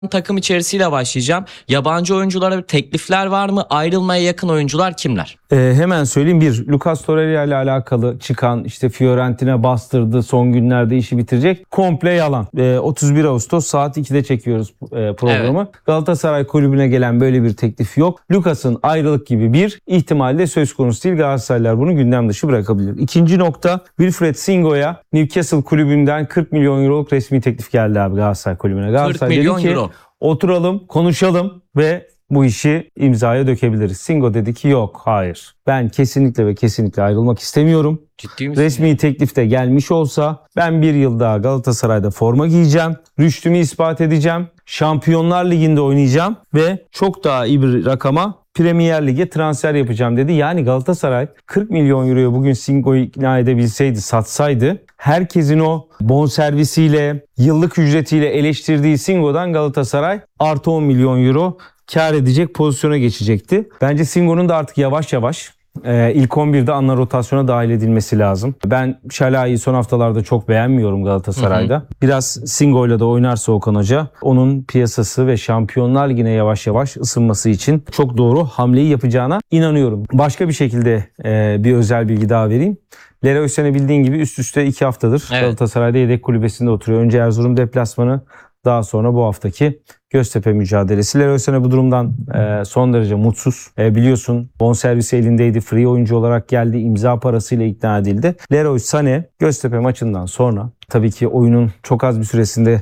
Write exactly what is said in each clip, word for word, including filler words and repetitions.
takım içerisiyle başlayacağım. Yabancı oyunculara teklifler var mı? Ayrılmaya yakın oyuncular kimler? Ee, hemen söyleyeyim. Bir, Lucas Torreira ile alakalı çıkan işte Fiorentina bastırdı, son günlerde işi bitirecek. Komple yalan. Ee, otuz bir Ağustos saat ikide çekiyoruz e, programı. Evet. Galatasaray kulübüne gelen böyle bir teklif yok. Lucas'ın ayrılık gibi bir ihtimal de söz konusu değil. Galatasaraylılar bunu gündem dışı bırakabilir. İkinci nokta, Wilfried Singo'ya Newcastle kulübünden kırk milyon euroluk resmi teklif geldi abi Galatasaray kulübüne. Galatasaray kırk milyon dedi ki, euro. Oturalım, konuşalım ve bu işi imzaya dökebiliriz. Singo dedi ki yok, hayır. Ben kesinlikle ve kesinlikle ayrılmak istemiyorum. Ciddi misin? Resmi teklif de gelmiş olsa ben bir yıl daha Galatasaray'da forma giyeceğim. Rüştümü ispat edeceğim. Şampiyonlar Ligi'nde oynayacağım ve çok daha iyi bir rakama Premier Lig'e transfer yapacağım dedi. Yani Galatasaray kırk milyon euroya bugün Singo'yu ikna edebilseydi, satsaydı, herkesin o bonservisiyle, yıllık ücretiyle eleştirdiği Singo'dan Galatasaray artı on milyon euro kar edecek pozisyona geçecekti. Bence Singo'nun da artık yavaş yavaş Ee, ilk on birde ana rotasyona dahil edilmesi lazım. Ben Şalai'yi son haftalarda çok beğenmiyorum Galatasaray'da. Hı hı. Biraz Singo'yla da oynarsa Okan Hoca, onun piyasası ve Şampiyonlar Ligi'ne yavaş yavaş ısınması için çok doğru hamleyi yapacağına inanıyorum. Başka bir şekilde e, bir özel bilgi daha vereyim. Leroy Sané bildiğin gibi üst üste iki haftadır evet. Galatasaray'da yedek kulübesinde oturuyor. Önce Erzurum deplasmanı, daha sonra bu haftaki Göztepe mücadelesi. Leroy Sané bu durumdan e, son derece mutsuz. E, biliyorsun bonservisi elindeydi. Free oyuncu olarak geldi. İmza parasıyla ikna edildi. Leroy Sané Göztepe maçından sonra tabii ki oyunun çok az bir süresinde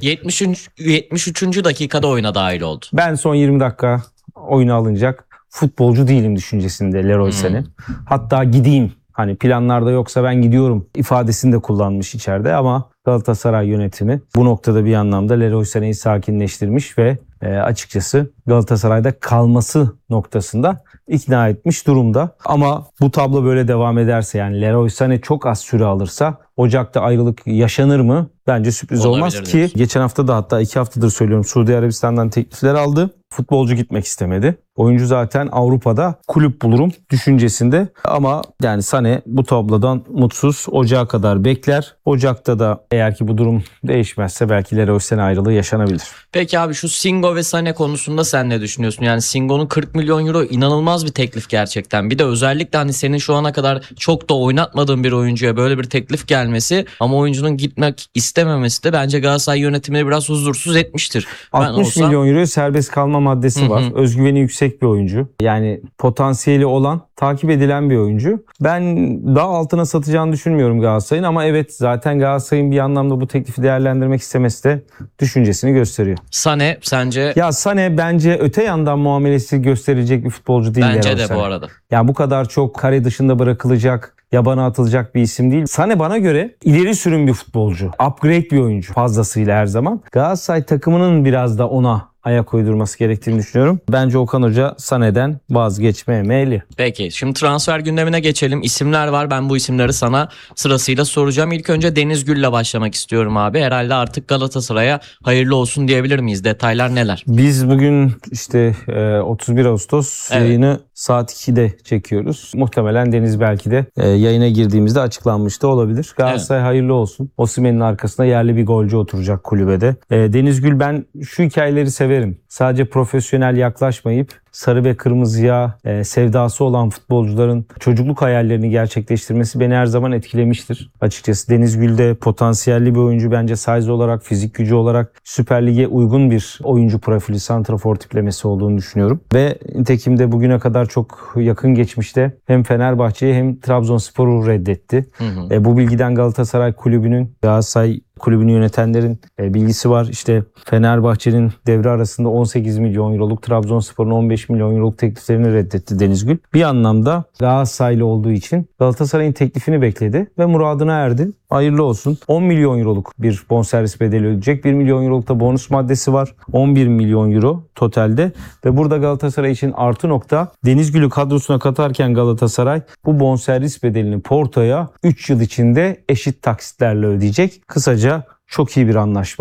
yetmiş üçüncü dakikada oyuna dahil oldu. Ben son yirmi dakika oyuna alınacak futbolcu değilim düşüncesinde Leroy hmm. Sané. Hatta gideyim. Hani planlarda yoksa ben gidiyorum ifadesini de kullanmış içeride ama Galatasaray yönetimi bu noktada bir anlamda Leroy Sané'yi sakinleştirmiş ve e, açıkçası Galatasaray'da kalması noktasında ikna etmiş durumda. Ama bu tablo böyle devam ederse, yani Leroy Sané çok az süre alırsa Ocak'ta ayrılık yaşanır mı? Bence sürpriz olabilir olmaz ki diyorsun. Geçen hafta da, hatta iki haftadır söylüyorum, Suudi Arabistan'dan teklifler aldı. Futbolcu gitmek istemedi. Oyuncu zaten Avrupa'da kulüp bulurum düşüncesinde. Ama yani Sané bu tablodan mutsuz. Ocağa kadar bekler. Ocak'ta da eğer ki bu durum değişmezse belki Leroy Sané ayrılığı yaşanabilir. Peki abi, şu Singo ve Sané konusunda sen ne düşünüyorsun? Yani Singo'nun kırk milyon euro inanılmaz bir teklif gerçekten. Bir de özellikle hani senin şu ana kadar çok da oynatmadığın bir oyuncuya böyle bir teklif gelmesi ama oyuncunun gitmek istememesi de bence Galatasaray yönetimini biraz huzursuz etmiştir. altmış olsam... milyon euro serbest kalma maddesi Hı-hı. var. Özgüveni yüksek bir oyuncu. Yani potansiyeli olan, takip edilen bir oyuncu. Ben daha altına satacağını düşünmüyorum Galatasaray'ın ama evet, zaten Galatasaray'ın bir anlamda bu teklifi değerlendirmek istemesi de düşüncesini gösteriyor. Sané sence? Ya Sané bence öte yandan muamelesi gösterilecek bir futbolcu değil. Bence de Sané. Bu arada. Yani bu kadar çok kare dışında bırakılacak, yabana atılacak bir isim değil. Sané bana göre ileri sürüm bir futbolcu. Upgrade bir oyuncu fazlasıyla her zaman. Galatasaray takımının biraz da ona ayak uydurması gerektiğini düşünüyorum. Bence Okan Hoca Sané'den vazgeçmeye meyilli. Peki, şimdi transfer gündemine geçelim. İsimler var. Ben bu isimleri sana sırasıyla soracağım. İlk önce Deniz Gül'le başlamak istiyorum abi. Herhalde artık Galatasaray'a hayırlı olsun diyebilir miyiz? Detaylar neler? Biz bugün işte otuz bir Ağustos evet. yayını saat ikide çekiyoruz. Muhtemelen Deniz belki de yayına girdiğimizde açıklanmış da olabilir. Galatasaray evet. hayırlı olsun. Osimhen'in arkasında yerli bir golcü oturacak kulübede. Deniz Gül, ben şu hikayeleri severim. Sadece profesyonel yaklaşmayıp sarı ve kırmızıya e, sevdası olan futbolcuların çocukluk hayallerini gerçekleştirmesi beni her zaman etkilemiştir. Açıkçası Deniz Gül de potansiyelli bir oyuncu. Bence size olarak, fizik gücü olarak Süper Lig'e uygun bir oyuncu profili, santrafor tiplemesi olduğunu düşünüyorum. Ve nitekim de bugüne kadar çok yakın geçmişte hem Fenerbahçe'yi hem Trabzonspor'u reddetti. Hı hı. E, bu bilgiden Galatasaray Kulübü'nün, Galatasaray kulübünü yönetenlerin e, bilgisi var. İşte Fenerbahçe'nin devre arasında on sekiz milyon euroluk, Trabzonspor'un on beş milyon euroluk tekliflerini reddetti Deniz Gül. Bir anlamda Galatasaraylı olduğu için Galatasaray'ın teklifini bekledi ve muradına erdi. Hayırlı olsun. on milyon euroluk bir bonservis bedeli ödeyecek. bir milyon euroluk da bonus maddesi var. on bir milyon euro totalde. Ve burada Galatasaray için artı nokta, Deniz Gül'ü kadrosuna katarken Galatasaray bu bonservis bedelini Porto'ya üç yıl içinde eşit taksitlerle ödeyecek. Kısaca çok iyi bir anlaşma.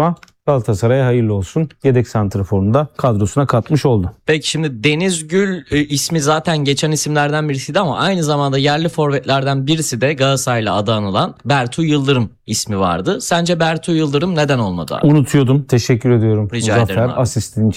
Galatasaray'a hayırlı olsun. Yedek santraforunu da kadrosuna katmış oldu. Peki şimdi Deniz Gül e, ismi zaten geçen isimlerden birisiydi ama aynı zamanda yerli forvetlerden birisi de Galatasaray'la adı anılan Bertu Yıldırım ismi vardı. Sence Bertu Yıldırım neden olmadı abi? Unutuyordum. Teşekkür ediyorum Rica Muzaffer ederim abi. asistin